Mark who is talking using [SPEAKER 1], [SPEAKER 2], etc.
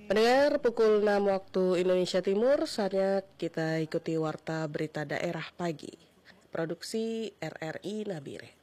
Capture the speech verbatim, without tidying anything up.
[SPEAKER 1] Pendengar, pukul enam waktu Indonesia Timur, saatnya kita ikuti Warta Berita Daerah Pagi. Produksi R R I Nabire.